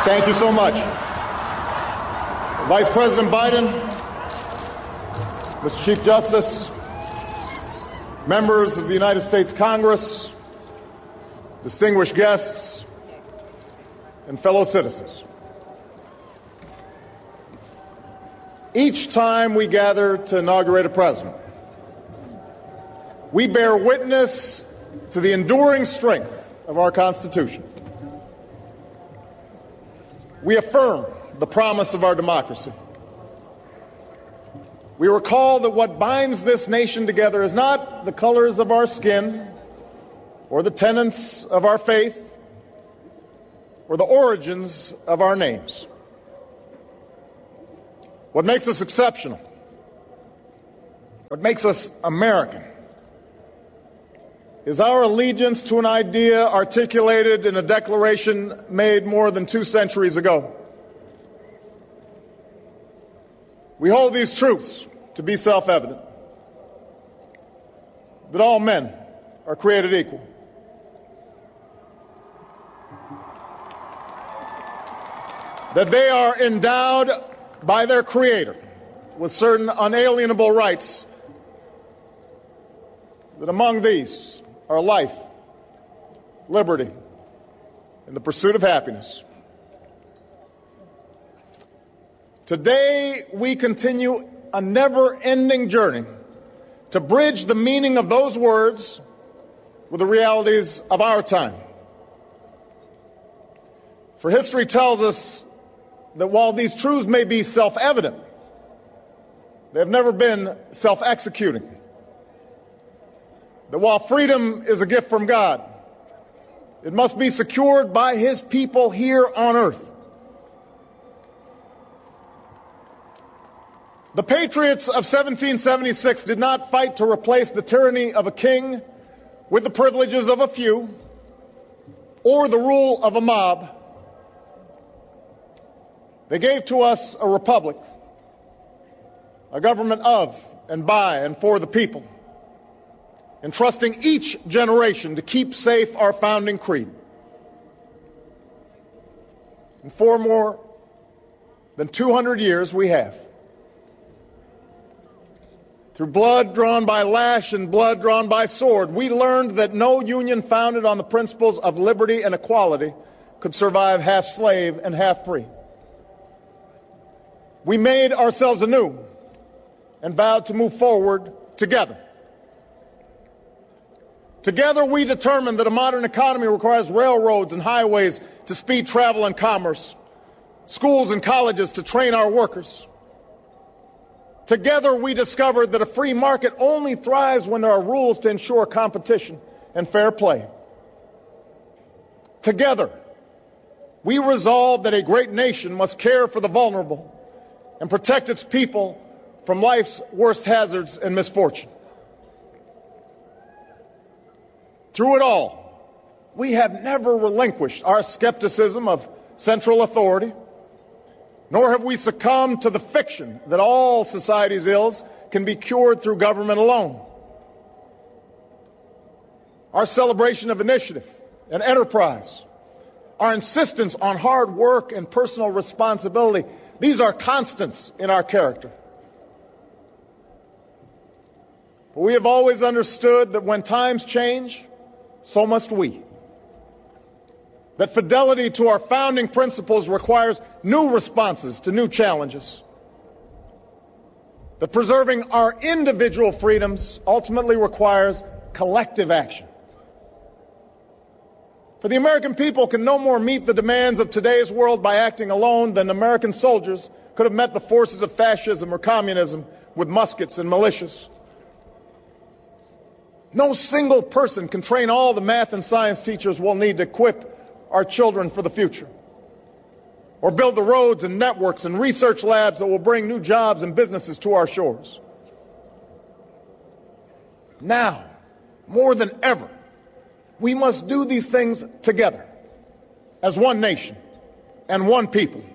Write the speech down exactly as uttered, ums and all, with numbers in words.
Thank you so much. Vice President Biden, Mister Chief Justice, members of the United States Congress, distinguished guests, and fellow citizens. Each time we gather to inaugurate a president, we bear witness to the enduring strength of our Constitution. We affirm the promise of our democracy. We recall that what binds this nation together is not the colors of our skin or the tenets of our faith or the origins of our names. What makes us exceptional, what makes us American, is our allegiance to an idea articulated in a declaration made more than two centuries ago. We hold these truths to be self-evident, that all men are created equal, that they are endowed by their Creator with certain unalienable rights, that among these are life, liberty, and the pursuit of happiness. Today, we continue a never-ending journey to bridge the meaning of those words with the realities of our time. For history tells us that while these truths may be self-evident, they have never been self-executing. That while freedom is a gift from God, it must be secured by His people here on earth. The patriots of seventeen seventy-six did not fight to replace the tyranny of a king with the privileges of a few or the rule of a mob. They gave to us a republic, a government of and by and for the people, entrusting each generation to keep safe our founding creed. And for more than two hundred years we have. Through blood drawn by lash and blood drawn by sword, we learned that no union founded on the principles of liberty and equality could survive half slave and half free. We made ourselves anew and vowed to move forward together. Together, we determined that a modern economy requires railroads and highways to speed travel and commerce, schools and colleges to train our workers. Together, we discovered that a free market only thrives when there are rules to ensure competition and fair play. Together, we resolved that a great nation must care for the vulnerable and protect its people from life's worst hazards and misfortune. Through it all, we have never relinquished our skepticism of central authority, nor have we succumbed to the fiction that all society's ills can be cured through government alone. Our celebration of initiative and enterprise, our insistence on hard work and personal responsibility, these are constants in our character. But we have always understood that when times change, so must we. That fidelity to our founding principles requires new responses to new challenges. That preserving our individual freedoms ultimately requires collective action. For the American people can no more meet the demands of today's world by acting alone than American soldiers could have met the forces of fascism or communism with muskets and militias. No single person can train all the math and science teachers we'll need to equip our children for the future, or build the roads and networks and research labs that will bring new jobs and businesses to our shores. Now, more than ever, we must do these things together as one nation and one people.